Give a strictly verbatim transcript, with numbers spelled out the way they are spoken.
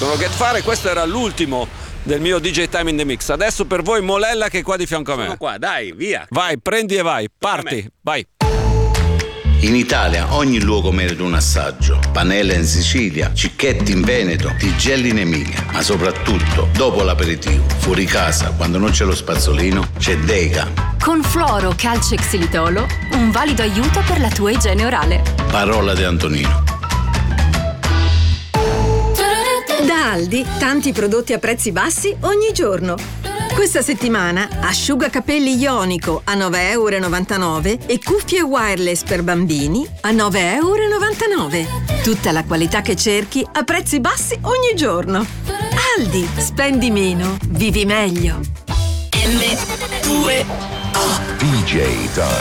Sono Get Fare, questo era l'ultimo del mio D J Time in the Mix. Adesso per voi Molella che è qua di fianco a me. Sono qua, dai, via. Vai, prendi e vai, parti, vai. In Italia ogni luogo merita un assaggio. Panella in Sicilia, Cicchetti in Veneto, Tigelli in Emilia. Ma soprattutto, dopo l'aperitivo, fuori casa, quando non c'è lo spazzolino, c'è Dega. Con Fluoro Calcio Xilitolo, un valido aiuto per la tua igiene orale. Parola di Antonino. Da Aldi, tanti prodotti a prezzi bassi ogni giorno. Questa settimana asciugacapelli ionico a nove e novantanove euro e cuffie wireless per bambini a nove e novantanove euro. Tutta la qualità che cerchi a prezzi bassi ogni giorno. Aldi, spendi meno, vivi meglio. M due O D J Time